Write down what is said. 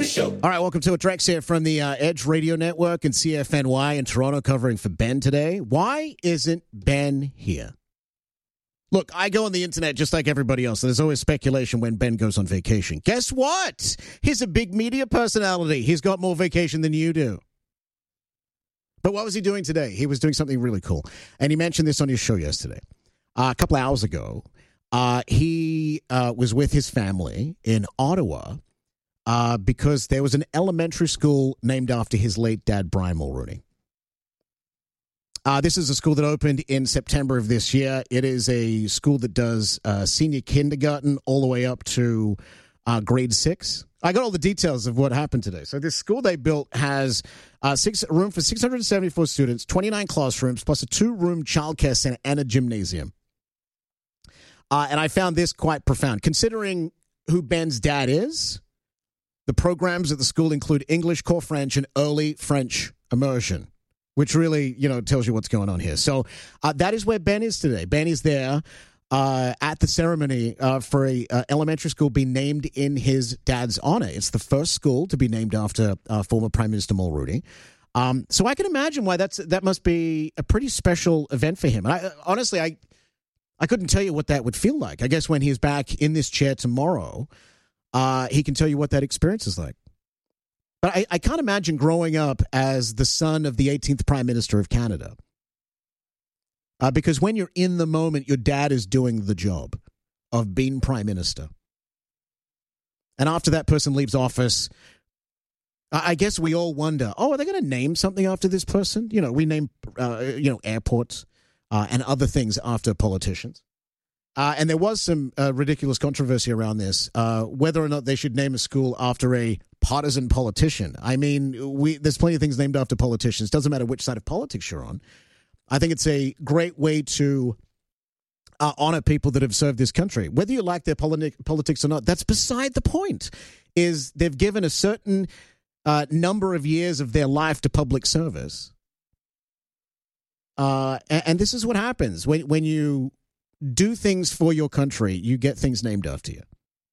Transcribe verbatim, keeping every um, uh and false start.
Show. All right, welcome to it. Drex here from the uh, Edge Radio Network and C F N Y in Toronto, covering for Ben today. Why isn't Ben here? Look, I go on the internet just like everybody else. There's always speculation when Ben goes on vacation. Guess what? He's a big media personality. He's got more vacation than you do. But what was he doing today? He was doing something really cool. And he mentioned this on his show yesterday. Uh, a couple hours ago, uh, he uh, was with his family in Ottawa uh, because there was an elementary school named after his late dad, Brian Mulrooney. Uh, this is a school that opened in September of this year. It is a school that does uh, senior kindergarten all the way up to uh, grade six. I got all the details of what happened today. So this school they built has uh, six room for six hundred seventy-four students, twenty-nine classrooms, plus a two-room childcare center and a gymnasium. Uh, and I found this quite profound. Considering who Ben's dad is, the programs at the school include English, core French, and early French immersion, which really, you know, tells you what's going on here. So uh, that is where Ben is today. Ben is there uh, at the ceremony uh, for a uh, elementary school being named in his dad's honor. It's the first school to be named after uh, former Prime Minister Mulrooney. Um, so I can imagine why that's that must be a pretty special event for him. And I, honestly, I I couldn't tell you what that would feel like. I guess when he's back in this chair tomorrow, uh, he can tell you what that experience is like. But I, I can't imagine growing up as the son of the eighteenth Prime Minister of Canada. Uh, because when you're in the moment, your dad is doing the job of being Prime Minister. And after that person leaves office, I guess we all wonder, oh, are they going to name something after this person? You know, we name, uh, you know, airports uh, and other things after politicians. Uh, and there was some uh, ridiculous controversy around this, uh, whether or not they should name a school after a partisan politician. I mean, we there's plenty of things named after politicians. Doesn't matter which side of politics you're on. I think it's a great way to uh, honor people that have served this country. Whether you like their politi- politics or not, that's beside the point. Is they've given a certain uh, number of years of their life to public service. Uh, and, and this is what happens when when you do things for your country, you get things named after you.